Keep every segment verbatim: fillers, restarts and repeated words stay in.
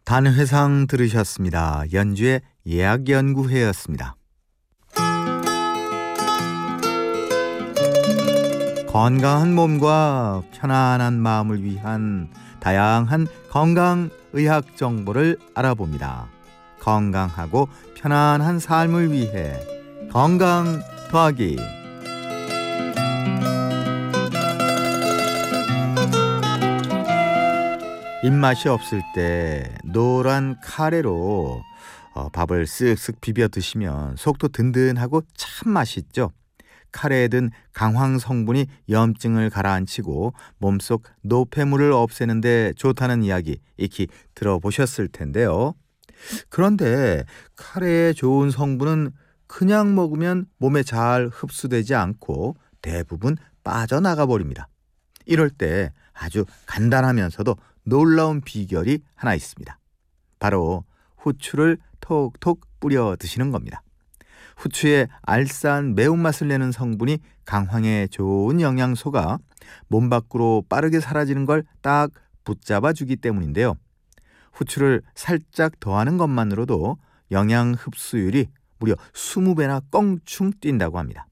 단회상 들으셨습니다. 연주의 예약연구회였습니다. 건강한 몸과 편안한 마음을 위한 다양한 건강의학 정보를 알아봅니다. 건강하고 편안한 삶을 위해 건강 더하기. 입맛이 없을 때 노란 카레로 어, 밥을 쓱쓱 비벼 드시면 속도 든든하고 참 맛있죠. 카레에 든 강황 성분이 염증을 가라앉히고 몸속 노폐물을 없애는 데 좋다는 이야기 익히 들어보셨을 텐데요. 그런데 카레의 좋은 성분은 그냥 먹으면 몸에 잘 흡수되지 않고 대부분 빠져나가 버립니다. 이럴 때 아주 간단하면서도 놀라운 비결이 하나 있습니다. 바로 후추를 톡톡 뿌려 드시는 겁니다. 후추의 알싸한 매운맛을 내는 성분이 강황에 좋은 영양소가 몸 밖으로 빠르게 사라지는 걸 딱 붙잡아 주기 때문인데요. 후추를 살짝 더하는 것만으로도 영양 흡수율이 무려 이십 배나 껑충 뛴다고 합니다.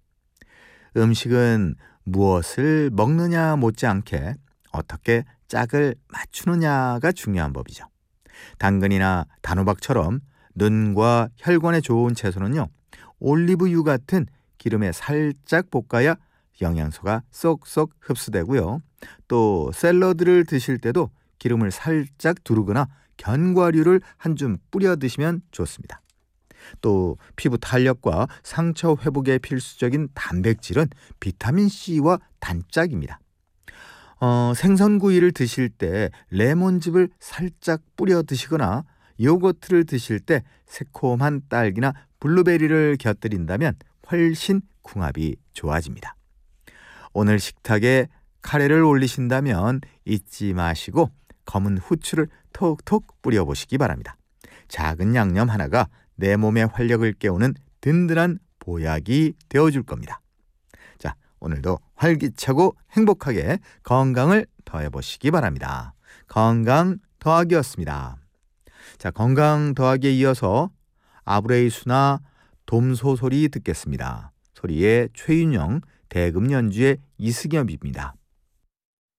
음식은 무엇을 먹느냐 못지않게 어떻게 짝을 맞추느냐가 중요한 법이죠. 당근이나 단호박처럼 눈과 혈관에 좋은 채소는요, 올리브유 같은 기름에 살짝 볶아야 영양소가 쏙쏙 흡수되고요. 또 샐러드를 드실 때도 기름을 살짝 두르거나 견과류를 한 줌 뿌려 드시면 좋습니다. 또 피부 탄력과 상처 회복에 필수적인 단백질은 비타민C와 단짝입니다. 어, 생선구이를 드실 때 레몬즙을 살짝 뿌려 드시거나 요거트를 드실 때 새콤한 딸기나 블루베리를 곁들인다면 훨씬 궁합이 좋아집니다. 오늘 식탁에 카레를 올리신다면 잊지 마시고 검은 후추를 톡톡 뿌려보시기 바랍니다. 작은 양념 하나가 내 몸의 활력을 깨우는 든든한 보약이 되어줄 겁니다. 자, 오늘도 활기차고 행복하게 건강을 더해보시기 바랍니다. 건강 더하기였습니다. 자, 건강 더하기에 이어서 아브레이수나 돔소 소리 듣겠습니다. 소리의 최윤영, 대금 연주의 이승엽입니다.